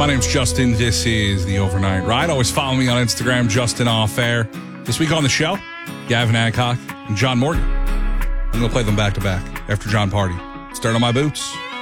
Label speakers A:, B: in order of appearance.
A: My name's Justin. This is The Overnight Ride. Always follow me on Instagram, Justin Off Air. This week on the show, Gavin Adcock and John Morgan. I'm going to play them back to back after John Party. Start on my boots.